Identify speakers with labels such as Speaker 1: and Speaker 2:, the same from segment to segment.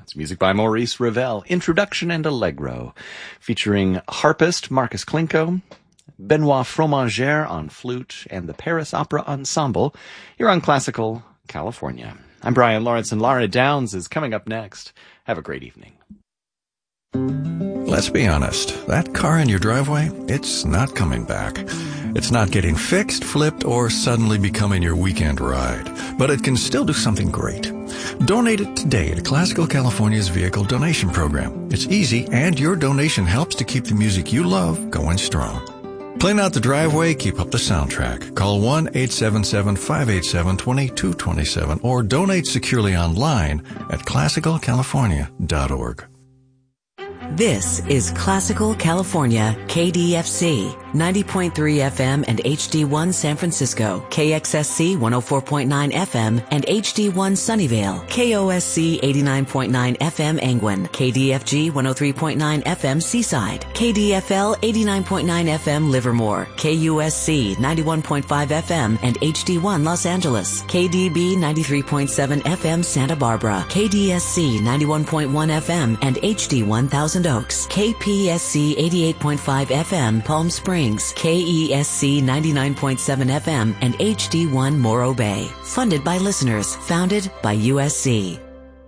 Speaker 1: It's music by Maurice Ravel, Introduction and Allegro, featuring harpist Marcus Klinko, Benoit Fromager on flute, and the Paris Opera Ensemble. You're on Classical California. I'm Brian Lawrence, and Laura Downs is coming up next. Have a great evening.
Speaker 2: Let's be honest, that car in your driveway, it's not coming back. It's not getting fixed, flipped, or suddenly becoming your weekend ride. But it can still do something great. Donate it today to Classical California's Vehicle Donation Program. It's easy, and your donation helps to keep the music you love going strong. Clean out the driveway, keep up the soundtrack. Call 1-877-587-2227 or donate securely online at classicalcalifornia.org.
Speaker 3: This is Classical California, KDFC, 90.3 FM and HD1 San Francisco, KXSC 104.9 FM and HD1 Sunnyvale, KOSC 89.9 FM Angwin, KDFG 103.9 FM Seaside, KDFL 89.9 FM Livermore, KUSC 91.5 FM and HD1 Los Angeles, KDB 93.7 FM Santa Barbara, KDSC 91.1 FM and HD 1000 Oaks, KPSC 88.5 FM Palm Springs, KESC 99.7 FM and HD1 Morro Bay. Funded by listeners, founded by USC.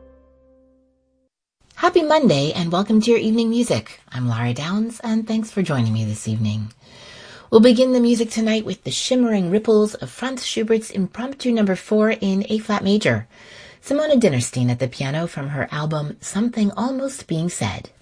Speaker 4: Happy Monday and welcome to your evening music. I'm Laura Downs and thanks for joining me this evening. We'll begin the music tonight with the shimmering ripples of Franz Schubert's Impromptu No. 4 in A-flat major. Simona Dinnerstein at the piano from her album Something Almost Being Said.